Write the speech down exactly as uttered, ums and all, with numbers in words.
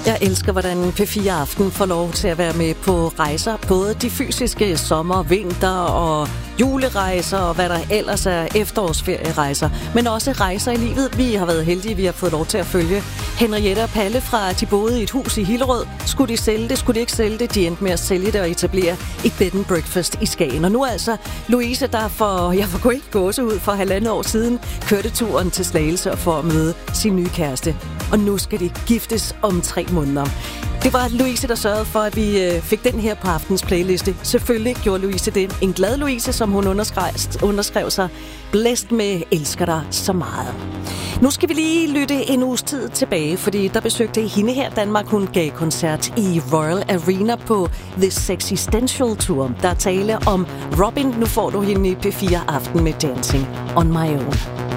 Jeg elsker, hvordan P fire Aften får lov til at være med på rejser. Både de fysiske sommer, vinter og julerejser og hvad der ellers er efterårsferierejser. Men også rejser i livet. Vi har været heldige, vi har fået lov til at følge Henriette og Palle fra, at de boede i et hus i Hillerød. Skulle de sælge det? Skulle de ikke sælge det? De endte med at sælge det og etablere et bed and breakfast i Skagen. Og nu altså Louise, der for, jeg får ikke gåse ud for halvandet år siden, kørte turen til Slagelse for at møde sin nye kæreste. Og nu skal de giftes om tre måneder. Det var Louise, der sørgede for, at vi øh, fik den her på aftens playliste. Selvfølgelig gjorde Louise det. En glad Louise, som hun underskrev, underskrev sig. Blæst med elsker dig så meget. Nu skal vi lige lytte en uges tid tilbage, fordi der besøgte hende her Danmark. Hun gav koncert i Royal Arena på The Sexistential Tour. Der er tale om Robin. Nu får du hende i P fire Aften med Dancing on My Own.